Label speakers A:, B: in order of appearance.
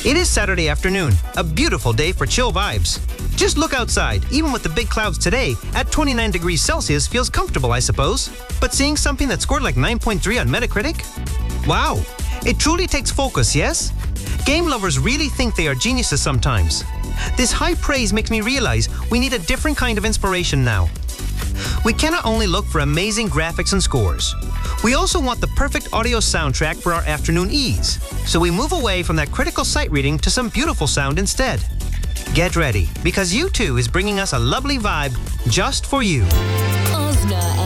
A: It is Saturday afternoon, a beautiful day for chill vibes. Just look outside. Even with the big clouds today, at 29 degrees Celsius feels comfortable, I suppose. But seeing something that scored like 9.3 on Metacritic? Wow, it truly takes focus, yes? Game lovers really think they are geniuses sometimes. This high praise makes me realize we need a different kind of inspiration now. We cannot only look for amazing graphics and scores. We also want the perfect audio soundtrack for our afternoon ease. So we move away from that critical sight reading to some beautiful sound instead. Get ready, because U2 is bringing us a lovely vibe just for you.
B: Ozna